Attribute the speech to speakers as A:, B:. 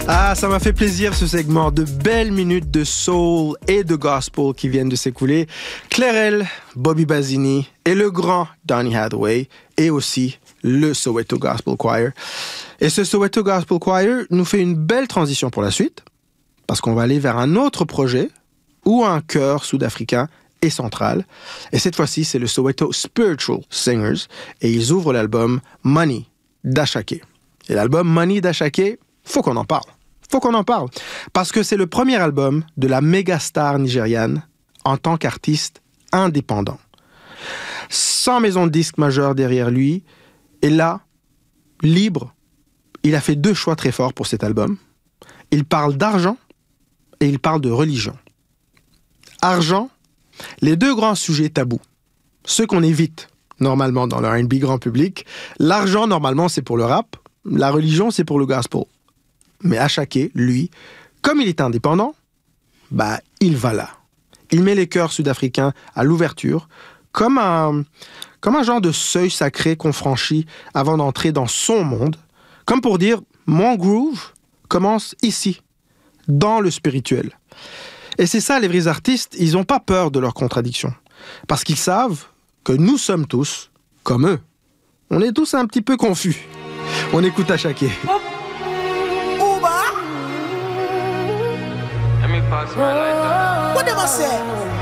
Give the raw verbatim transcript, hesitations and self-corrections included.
A: Ah, ça m'a fait plaisir ce segment, de belles minutes de soul et de gospel qui viennent de s'écouler. Clairel, Bobby Bazzini et le grand Donny Hathaway et aussi le Soweto Gospel Choir. Et ce Soweto Gospel Choir nous fait une belle transition pour la suite parce qu'on va aller vers un autre projet ou un chœur sud-africain et central. Et cette fois-ci, c'est le Soweto Spiritual Singers et ils ouvrent l'album Money d'Ashake. Et l'album Money d'Ashake, faut qu'on en parle. Faut qu'on en parle. Parce que c'est le premier album de la méga star nigériane en tant qu'artiste indépendant. Sans maison de disques majeure derrière lui. Et là, libre, il a fait deux choix très forts pour cet album. Il parle d'argent et il parle de religion. Argent, les deux grands sujets tabous. Ceux qu'on évite normalement dans le R and B grand public. L'argent, normalement, c'est pour le rap. La religion, c'est pour le gospel. Mais Ashake, lui, comme il est indépendant, bah, il va là. Il met les chœurs sud-africains à l'ouverture, comme un, comme un genre de seuil sacré qu'on franchit avant d'entrer dans son monde, comme pour dire, mon groove commence ici, dans le spirituel. Et c'est ça, les vrais artistes, ils n'ont pas peur de leurs contradictions, parce qu'ils savent que nous sommes tous comme eux. On est tous un petit peu confus. On écoute Ashake.
B: What them I say?